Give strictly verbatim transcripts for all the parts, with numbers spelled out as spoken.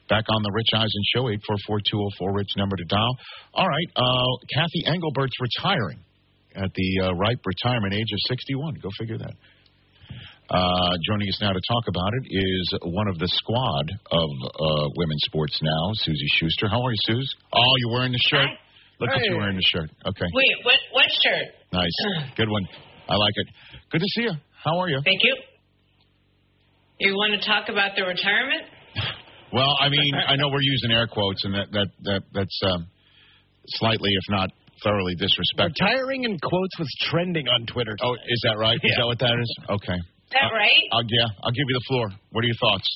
Back on the Rich Eisen Show, eight four four, two oh four, Rich, number to dial. All right, uh, Kathy Engelbert's retiring at the uh, ripe retirement age of sixty-one. Go figure that. Uh, joining us now to talk about it is one of the squad of uh, women's sports now, Susie Schuster. How are you, Suze? Oh, you're wearing the shirt? Hi. Look hey. at you wearing the shirt. Okay. Wait, what, what shirt? Nice. Good one. I like it. Good to see you. How are you? Thank you. You want to talk about the retirement? Well, I mean, I know we're using air quotes, and that, that, that that's um, slightly, if not thoroughly, disrespectful. Retiring in quotes was trending on Twitter today. Oh, is that right? Yeah. Is that what that is? Okay. Is that uh, right? I'll, yeah, I'll give you the floor. What are your thoughts?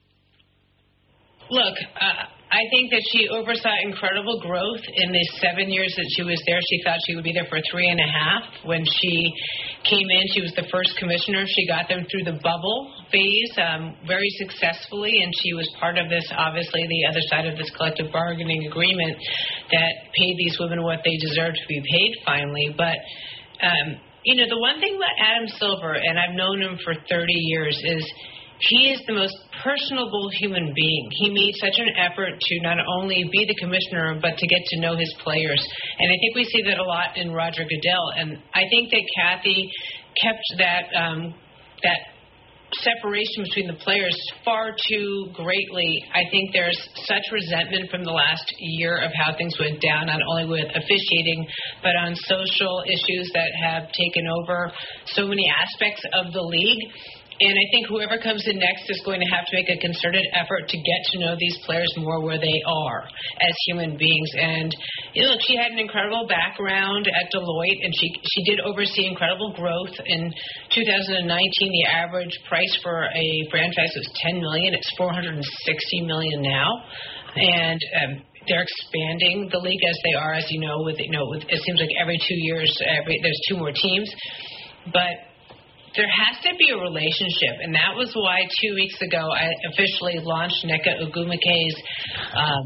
Look, uh, I think that she oversaw incredible growth in the seven years that she was there. She thought she would be there for three and a half. When she came in, she was the first commissioner. She got them through the bubble phase um, very successfully, and she was part of this, obviously, the other side of this collective bargaining agreement that paid these women what they deserved to be paid finally. But, um, you know, the one thing about Adam Silver, and I've known him for thirty years, is he is the most personable human being. He made such an effort to not only be the commissioner, but to get to know his players. And I think we see that a lot in Roger Goodell. And I think that Kathy kept that um, that separation between the players far too greatly. I think there's such resentment from the last year of how things went down, not only with officiating, but on social issues that have taken over so many aspects of the league. And I think whoever comes in next is going to have to make a concerted effort to get to know these players more where they are as human beings. And, you know, look, she had an incredible background at Deloitte, and she she did oversee incredible growth. In two thousand nineteen, the average price for a franchise was ten million dollars. It's four hundred sixty million dollars now. And um, they're expanding the league as they are, as you know, with, you know, with, it seems like every two years, every, there's two more teams. But there has to be a relationship, and that was why two weeks ago I officially launched Nneka Ogwumike's um,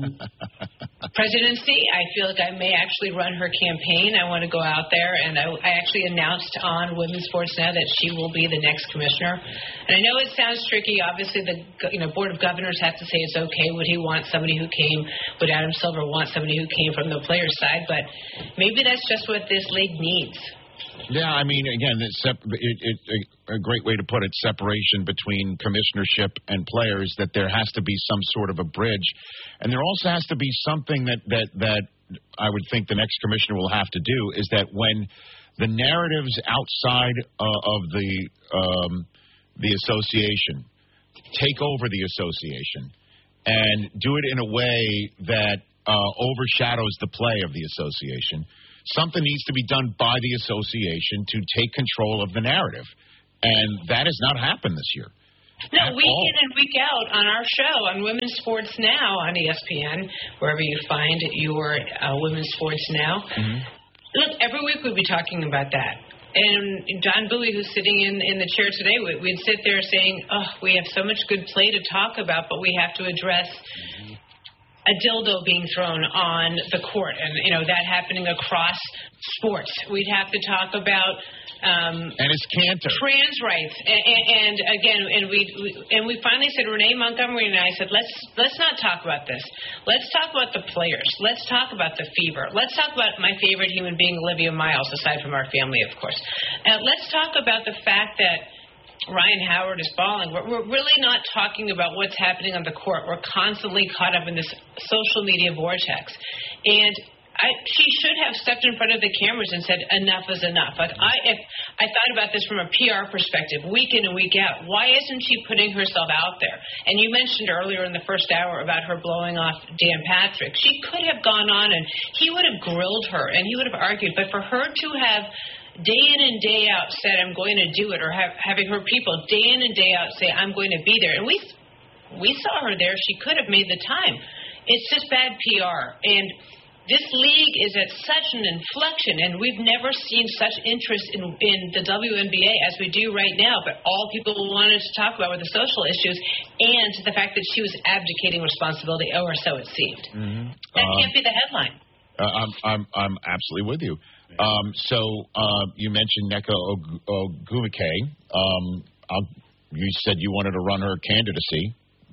presidency. I feel like I may actually run her campaign. I want to go out there, and I, I actually announced on Women's Sports Now that she will be the next commissioner. And I know it sounds tricky. Obviously, the you know Board of Governors has to say it's okay. Would he want somebody who came, would Adam Silver want somebody who came from the players' side? But maybe that's just what this league needs. Yeah, I mean, again, it's sep- it, it, a great way to put it, separation between commissionership and players, that there has to be some sort of a bridge. And there also has to be something that, that, that I would think the next commissioner will have to do, is that when the narratives outside uh, of the um, the association take over the association and do it in a way that uh, overshadows the play of the association, something needs to be done by the association to take control of the narrative. And that has not happened this year. No, week in and week out on our show on Women's Sports Now on E S P N, wherever you find your uh, Women's Sports Now. Mm-hmm. Look, every week we'd be talking about that. And Don Bowie, who's sitting in, in the chair today, we'd sit there saying, oh, we have so much good play to talk about, but we have to address mm-hmm. a dildo being thrown on the court, and, you know, that happening across sports. We'd have to talk about um, and it's Cantor. trans rights, and, and, and again, and we, we and we finally said, Renee Montgomery and I said, let's let's not talk about this. Let's talk about the players. Let's talk about the fever. Let's talk about my favorite human being, Olivia Miles, aside from our family, of course. Uh, let's talk about the fact that Ryan Howard is balling. We're, we're really not talking about what's happening on the court. We're constantly caught up in this social media vortex. And I, she should have stepped in front of the cameras and said, enough is enough. Like I, if I thought about this from a P R perspective, week in and week out, why isn't she putting herself out there? And you mentioned earlier in the first hour about her blowing off Dan Patrick. She could have gone on and he would have grilled her and he would have argued. But for her to have day in and day out said, I'm going to do it, or have, having her people day in and day out say, I'm going to be there. And we we saw her there. She could have made the time. It's just bad P R. And this league is at such an inflection, and we've never seen such interest in, in the W N B A as we do right now. But all people wanted to talk about were the social issues and the fact that she was abdicating responsibility, or so it seemed. Mm-hmm. That uh, can't be the headline. Uh, I'm, I'm, I'm absolutely with you. Um, so uh, you mentioned Nneka Ogwumike. Um, I'll, you said you wanted to run her candidacy.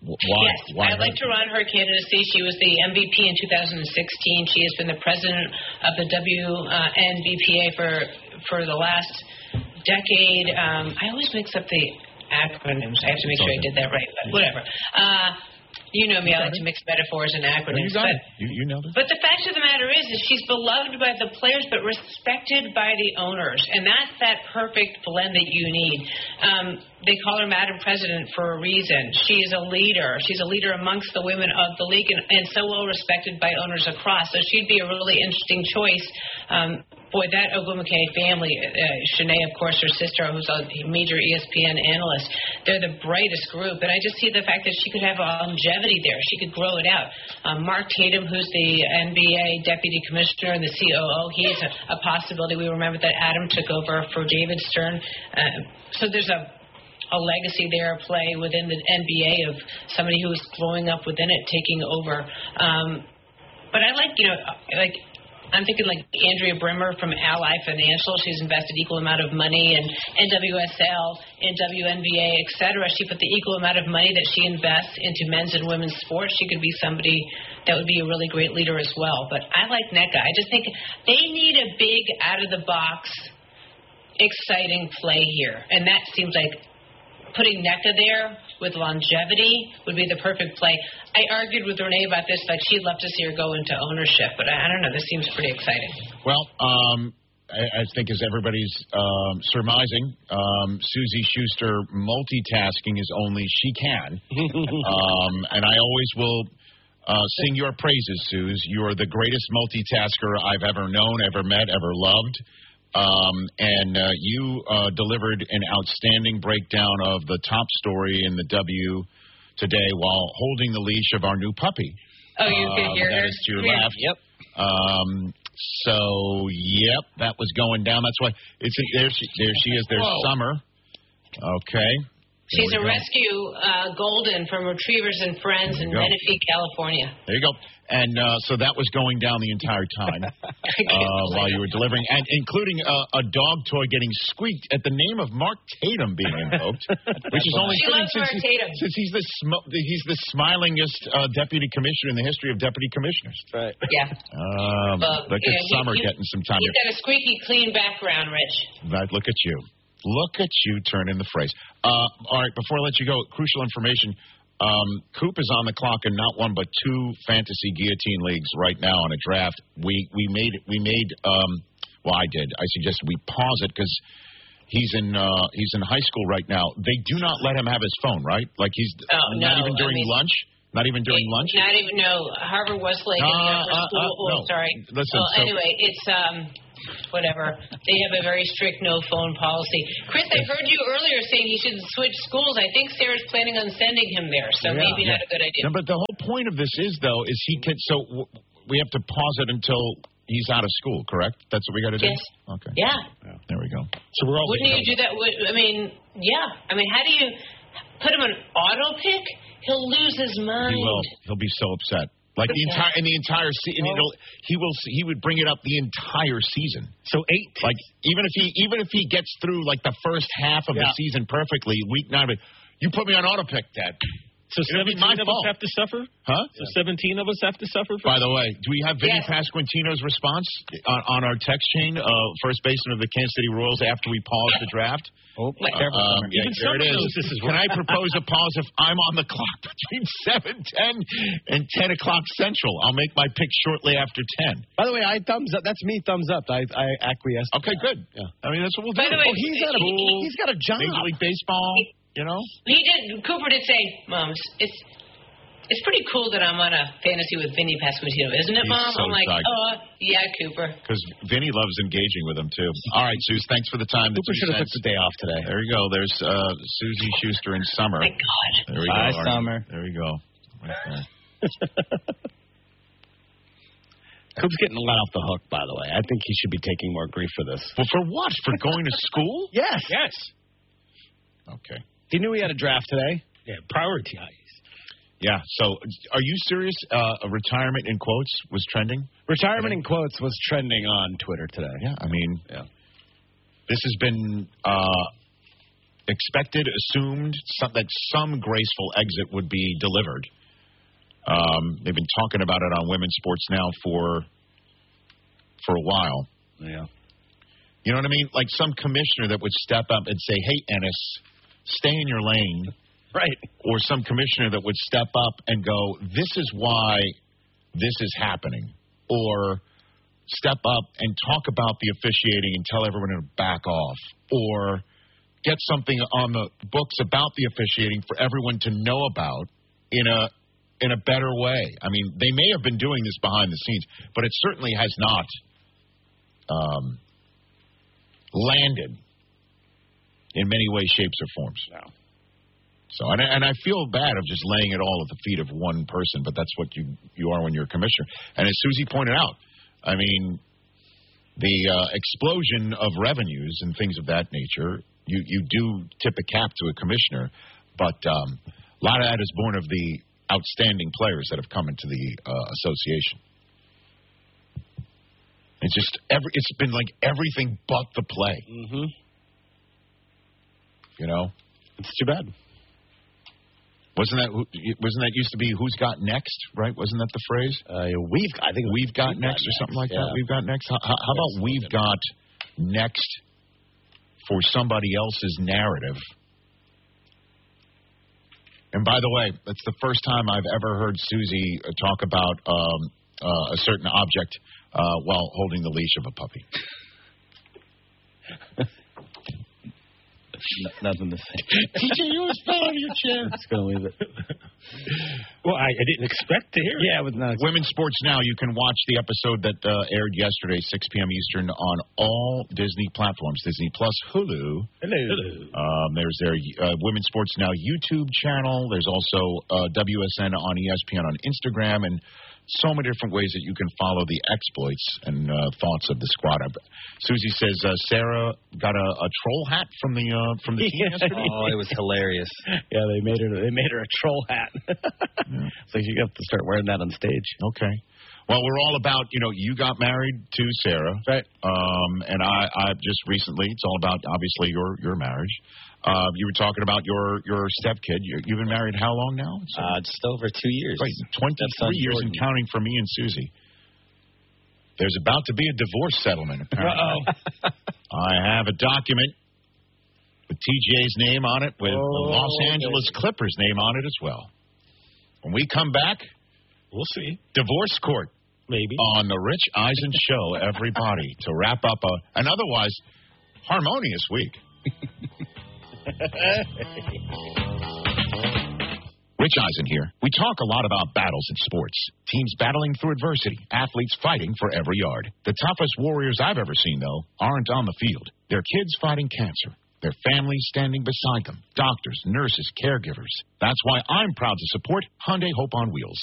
Why? Yes, Why I'd like to run her candidacy. She was the M V P in two thousand sixteen. She has been the president of the W N B P A for for the last decade. Um, I always mix up the acronyms. I have to make sure I did that right, but whatever. Uh, You know me, I like to mix metaphors and acronyms. You got but, it. You, you nailed it. But the fact of the matter is, is she's beloved by the players, but respected by the owners. And that's that perfect blend that you need. Um, they call her Madam President for a reason. She is a leader. She's a leader amongst the women of the league and, and so well respected by owners across. So she'd be a really interesting choice. Um, boy, that Ogwumike family, uh, Shanae, of course, her sister, who's a major E S P N analyst, they're the brightest group. And I just see the fact that she could have longevity there. She could grow it out. Um, Mark Tatum, who's the N B A Deputy Commissioner and the C O O, he's a, a possibility. We remember that Adam took over for David Stern. Uh, so there's a a legacy there, play within the N B A of somebody who was growing up within it, taking over. Um, but I like, you know, like, I'm thinking like Andrea Brimmer from Ally Financial. She's invested equal amount of money in N W S L, in W N B A, et cetera. She put the equal amount of money that she invests into men's and women's sports. She could be somebody that would be a really great leader as well. But I like Nneka. I just think they need a big, out-of-the-box, exciting play here. And that seems like putting Nneka there with longevity would be the perfect play. I argued with Renee about this, like she'd love to see her go into ownership, but I, I don't know. This seems pretty exciting. Well, um, I, I think as everybody's um, surmising, um, Susie Schuster multitasking is only she can. um, and I always will uh, sing your praises, Suze. You are the greatest multitasker I've ever known, ever met, ever loved. Um, and uh, you uh, delivered an outstanding breakdown of the top story in the W today while holding the leash of our new puppy. Oh, you uh, can hear that her? is to your Yeah. left. Yep. Um, so, yep, that was going down. That's why it's there. She, there she is. There's Whoa. Summer. Okay. She's There a we go. rescue uh, golden from Retrievers and Friends in There you go. Menifee, California. There you go. And uh, so that was going down the entire time uh, while you were delivering, and including uh, a dog toy getting squeaked at the name of Mark Tatum being invoked, which is only She fitting loves since, Mark he's, Tatum. since he's the sm- he's the smilingest uh, deputy commissioner in the history of deputy commissioners. Right. Yeah. Um, Well, look yeah, at he- Summer he- getting some time. He's got a squeaky clean background, Rich. Right, look at you. Look at you turning the phrase. Uh, all right, before I let you go, crucial information. Um, Coop is on the clock in not one but two fantasy guillotine leagues right now on a draft. We we made we made um, well I did. I suggested we pause it because he's in uh, he's in high school right now. They do not let him have his phone, right? Like he's Oh, not no, even during I mean- lunch. Not even during lunch. Not even no Harvard Westlake Uh, and the upper uh, school. uh, oh, no. sorry. Listen, Well, so- anyway, it's um, whatever. They have a very strict no phone policy. Chris, I heard you earlier saying he should switch schools. I think Sarah's planning on sending him there, so Yeah, maybe yeah. not a good idea. No, but the whole point of this is though is he can so w- we have to pause it until he's out of school, correct? That's what we got to do. Yes. Okay. Yeah. There we go. So we're all. Wouldn't you do that? Would- I mean, yeah. I mean, how do you put him on auto pick? He'll lose his mind. He will. He'll be so upset. Like the Yeah. entire in the entire season, it'll he will he would bring it up the entire season. So eight. Like even if he even if he gets through like the first half of the Yeah. season perfectly, week nine, but you put me on auto pick, Dad. So It'll be seventeen my of fault. us have to suffer. Huh? So seventeen of us have to suffer. For By the way, do we have Vinny Yes. Pasquantino's response on, on our text chain? Uh, first baseman of the Kansas City Royals after we pause the draft. Oh, Wait. careful, Um, Summer. yeah, Even there Summer it knows is. this is Can I wrong. propose a pause if I'm on the clock between seven ten and ten o'clock Central? I'll make my pick shortly after ten. By the way, I thumbs up. That's me. Thumbs up. I I acquiesce. Okay, good. Yeah. I mean, that's what we'll do. By the way, Oh, he's got a he- he's got a job. Major League Baseball, you know? He did. Cooper did say, "Mom, it's it's pretty cool that I'm on a fantasy with Vinny Pasquantino, isn't it, He's Mom?" so I'm like, psyched. "Oh, yeah, Cooper." Because Vinny loves engaging with him, too. All right, Suze, thanks for the time. The Cooper two should have took cents. the day off today. There you go. There's uh, Susie Schuster and Summer. My God. There we Bye, go. All right. Summer. There we go. Right there. Coop's getting let off the hook, by the way. I think he should be taking more grief for this. Well, for what? For going to school? Yes. Yes. Okay. He knew he had a draft today. Yeah, prioritize. Yeah. So, are you serious? Uh, a retirement in quotes was trending. Retirement in quotes was trending on Twitter today. Yeah. I mean, Yeah. this has been uh, expected, assumed some, that some graceful exit would be delivered. Um, they've been talking about it on women's sports now for for a while. Yeah. You know what I mean? Like some commissioner that would step up and say, hey, Ennis, stay in your lane. Right. Or some commissioner that would step up and go, this is why this is happening. Or step up and talk about the officiating and tell everyone to back off. Or get something on the books about the officiating for everyone to know about in a in a better way. I mean, they may have been doing this behind the scenes, but it certainly has not um, landed in many ways, shapes, or forms. No. So, and I, and I feel bad of just laying it all at the feet of one person, but that's what you, you are when you're a commissioner. And as Susie pointed out, I mean, the uh, explosion of revenues and things of that nature, you, you do tip a cap to a commissioner, but um, a lot of that is born of the outstanding players that have come into the uh, association. It's just every, it's been like everything but the play. Mm-hmm. You know, it's too bad. Wasn't that wasn't that used to be who's got next? Right? Wasn't that the phrase? Uh, we've I think we've got we've next got or something next. like Yeah. that. We've got next. How, how about we've got next for somebody else's narrative? And by the way, that's the first time I've ever heard Susie talk about um, uh, a certain object uh, while holding the leash of a puppy. N- nothing to say. T J, you always fell out of your chair. I'm just going to leave it. Well, I, I didn't expect to hear it. Yeah, it was not. Women's Sports Now, you can watch the episode that uh, aired yesterday, six p.m. Eastern, on all Disney platforms, Disney Plus, Hulu. Hello. Um, there's their uh, Women's Sports Now YouTube channel. There's also uh, W S N on E S P N on Instagram, and so many different ways that you can follow the exploits and uh, thoughts of the squad. I, Susie says uh, Sarah got a, a troll hat from the uh, from the team yesterday. Oh, it was hilarious. Yeah, they made her. They made her a troll hat. Yeah. So you have to start wearing that on stage. Okay. Well, we're all about, you know, you got married to Sarah. Right. Um, and I, I just recently, it's all about, obviously, your your marriage. Uh, you were talking about your, your stepkid. You, you've been married how long now? So, Uh, just over two years. right, twenty-three years and counting for me and Susie. There's about to be a divorce settlement, apparently. Uh-oh. I have a document with T J's name on it, with Oh, the Los okay. Angeles Clippers' name on it as well. When we come back, We'll see. divorce court. Maybe. On the Rich Eisen Show, everybody, to wrap up a, an otherwise harmonious week. Rich Eisen here. We talk a lot about battles in sports. Teams battling through adversity, athletes fighting for every yard. The toughest warriors I've ever seen, though, aren't on the field. They're kids fighting cancer. Their families standing beside them. Doctors, nurses, caregivers. That's why I'm proud to support Hyundai Hope on Wheels.